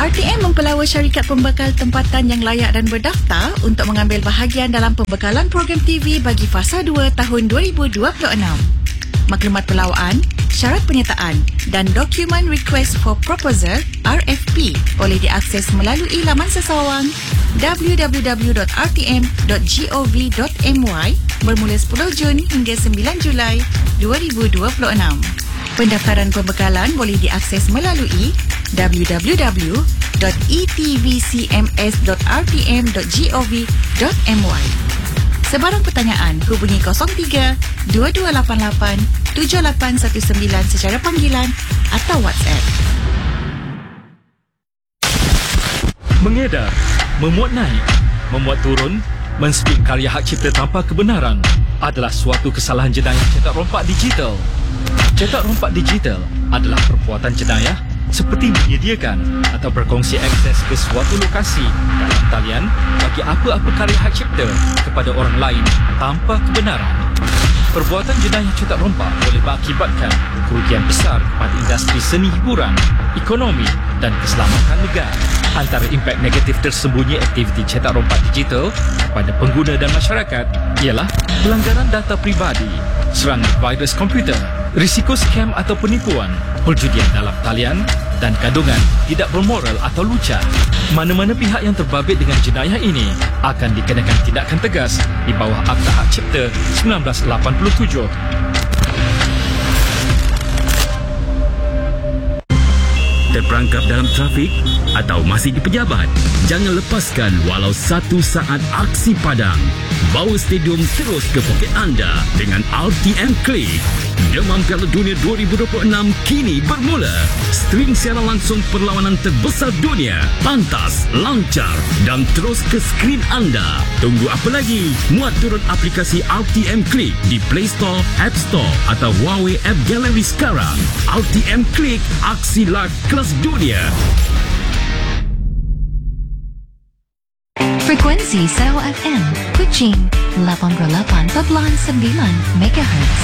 RTM mempelawa syarikat pembekal tempatan yang layak dan berdaftar untuk mengambil bahagian dalam pembekalan program TV bagi Fasa 2 tahun 2026. Maklumat pelawaan, syarat penyertaan dan dokumen Request for Proposal RFP boleh diakses melalui laman sesawang www.rtm.gov.my bermula 10 Jun hingga 9 Julai 2026. Pendaftaran pembekalan boleh diakses melalui www.etvcms.rtm.gov.my. Sebarang pertanyaan, hubungi 03-2288-7819 secara panggilan atau WhatsApp. Mengedar, memuat naik, memuat turun, menspin karya hak cipta tanpa kebenaran adalah suatu kesalahan jenayah cetak rompak digital. Cetak rompak digital adalah perbuatan jenayah seperti menyediakan atau berkongsi akses ke suatu lokasi dalam talian bagi apa-apa karya hak cipta kepada orang lain tanpa kebenaran. Perbuatan jenayah cetak rompak boleh mengakibatkan kerugian besar kepada industri seni hiburan, ekonomi dan keselamatan negara. Antara impak negatif tersembunyi aktiviti cetak rompak digital kepada pengguna dan masyarakat ialah pelanggaran data pribadi, serangan virus komputer, risiko scam atau penipuan, perjudian dalam talian dan kandungan tidak bermoral atau lucah. Mana-mana pihak yang terbabit dengan jenayah ini akan dikenakan tindakan tegas di bawah Akta Hak Cipta 1987. Terperangkap dalam trafik atau masih di pejabat? Jangan lepaskan walau satu saat aksi padang. Bawa stadium terus ke poket anda dengan RTM Click. Demam Piala Dunia 2026 kini bermula. Stream siaran langsung perlawanan terbesar dunia. Pantas, lancar dan terus ke skrin anda. Tunggu apa lagi? Muat turun aplikasi RTM Click di Play Store, App Store atau Huawei App Gallery sekarang. RTM Click, aksi live kelas dunia. Frekuensi Sao FM, Kuching 88.9 MHz.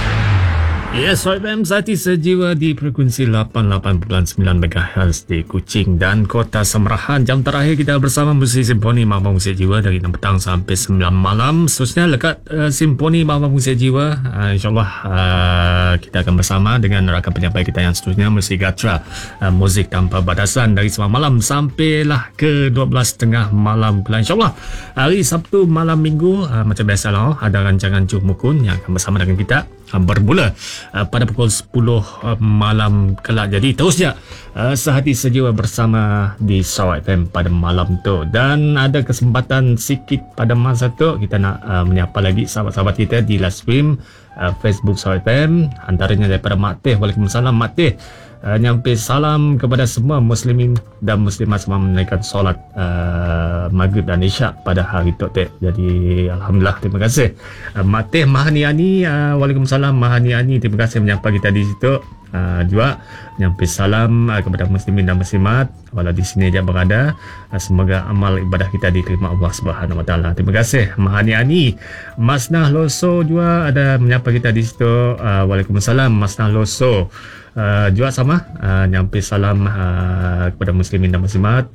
Yes, FM Sati Sejiwa di frekuensi 88.9 MHz di Kuching dan Kota Semerahan. Jam terakhir kita bersama Musik Simponi Mahkamah Musik Jiwa dari 6 petang sampai 9 malam. Khususnya lekat Simponi Mahkamah Musik Jiwa. InsyaAllah kita akan bersama dengan rakan penyampai kita yang seterusnya, Musik Gatra, muzik tanpa batasan dari 9 malam sampailah ke 12.30 malam pula. InsyaAllah hari Sabtu malam Minggu macam biasalah ada rancangan Cuh Mukun yang akan bersama dengan kita bermula pada pukul 10 malam kelak. Jadi terusnya sehati sejiwa bersama di Sao FM pada malam tu. Dan ada kesempatan sikit pada masa tu kita nak menyapa lagi sahabat-sahabat kita di live stream Facebook Sao FM, antaranya daripada Mak Teh. Waalaikumsalam Mak Teh. Nyampe salam kepada semua muslimin dan muslimat semua menunaikan solat maghrib dan isyak pada hari tu. Jadi alhamdulillah, terima kasih Mak Teh Mahaniani. Waalaikumsalam Mahaniani, terima kasih menyapa kita di situ. Juga nyampe salam kepada muslimin dan muslimat walau di sini dia berada. Semoga amal ibadah kita diterima Allah Subhanahu Wa Taala. Terima kasih Mahaniani. Masnah Loso juga ada menyapa kita di situ. Waalaikumsalam Masnah Loso. Juga sama nyampe salam kepada muslimin dan muslimat.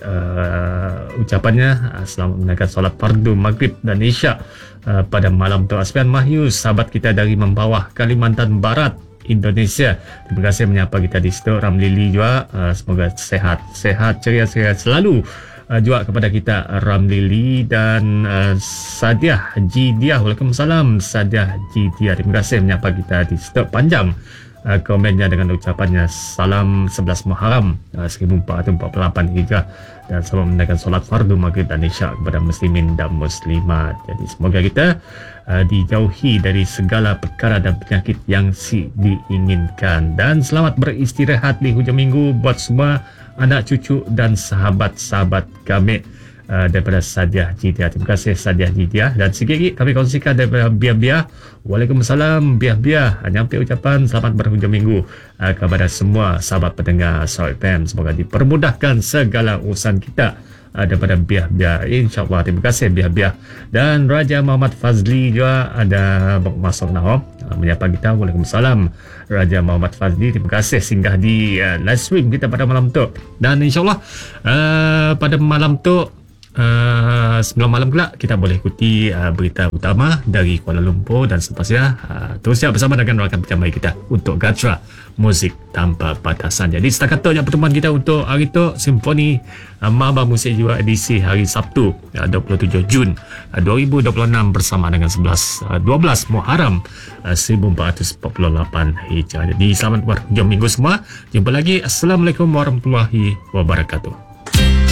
Ucapannya selamat menunaikan solat fardu maghrib dan isyak pada malam tu. Asfian Mahyus, sahabat kita dari Membawah, Kalimantan Barat, Indonesia, terima kasih menyapa kita di situ. Ramlili juga, semoga sehat ceria selalu. Juga kepada kita Ramlili dan Sadiah Jidiah. Waalaikumsalam Sadiah Jidiah, terima kasih menyapa kita di situ. Panjang komennya dengan ucapannya salam 11 Muharram 1448 Hijrah dan selamat menunaikan solat fardu maghrib dan isyak kepada muslimin dan muslimat. Jadi semoga kita dijauhi dari segala perkara dan penyakit yang diinginkan, dan selamat beristirahat di hujung minggu buat semua anak cucu dan sahabat-sahabat kami. Daripada Sadiah Jidia. Terima kasih Sadiah Jidia. Dan sikit lagi kami kongsikan daripada Biah-Biah. Waalaikumsalam Biah-Biah. Nyampe ucapan selamat berhujung minggu kepada semua sahabat pendengar Sao FM. Semoga dipermudahkan segala urusan kita daripada Biah-Biah. InsyaAllah, terima kasih Biah-Biah. Dan Raja Muhammad Fazli juga ada masuk now menyapa kita. Waalaikumsalam Raja Muhammad Fazli, terima kasih singgah di live stream kita pada malam tu. Dan insyaAllah pada malam tu 9 malam pula kita boleh ikuti berita utama dari Kuala Lumpur dan seterusnya. Terusnya bersama dengan rakan penjamai kita untuk Gatra Muzik Tanpa Batasan. Jadi setakat tu pertemuan kita untuk hari tu, Simfoni Maba Muzik Jiwa edisi hari Sabtu 27 Jun 2026 bersama dengan 12 Muharram 1448 Hijrah. Jadi selamat berhujung minggu semua. Jumpa lagi. Assalamualaikum warahmatullahi wabarakatuh.